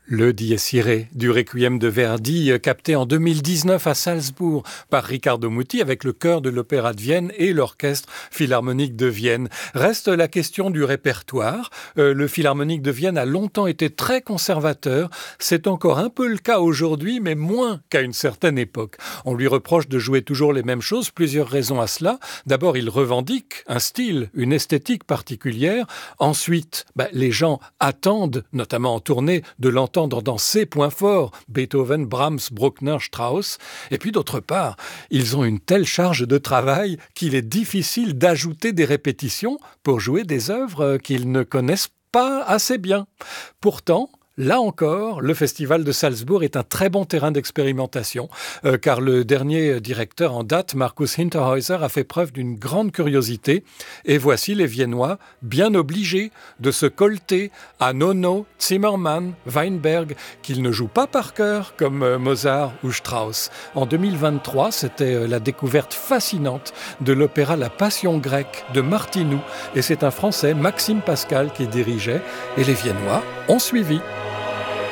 Le Dies Irae du Requiem de Verdi, capté en 2019 à Salzbourg par Riccardo Muti avec le chœur de l'Opéra de Vienne et l'Orchestre Philharmonique de Vienne. Reste la question du répertoire. Le Philharmonique de Vienne a longtemps été très conservateur. C'est encore un peu le cas aujourd'hui, mais moins qu'à une certaine époque. On lui reproche de jouer toujours les mêmes choses, plusieurs raisons à cela. D'abord, il revendique un style, une esthétique particulière. Ensuite, les gens attendent, notamment en tournée, de l'entendre dans ses points forts, Beethoven, Brahms, Bruckner, Strauss. Et puis d'autre part, ils ont une telle charge de travail qu'il est difficile d'ajouter des répétitions pour jouer des œuvres qu'ils ne connaissent pas assez bien. Pourtant, là encore, le Festival de Salzbourg est un très bon terrain d'expérimentation, car le dernier directeur en date, Markus Hinterhäuser, a fait preuve d'une grande curiosité. Et voici les Viennois bien obligés de se colter à Nono, Zimmermann, Weinberg, qu'ils ne jouent pas par cœur comme Mozart ou Strauss. En 2023, c'était la découverte fascinante de l'opéra La Passion grecque de Martinou. Et c'est un Français, Maxime Pascal, qui dirigeait. Et les Viennois ont suivi.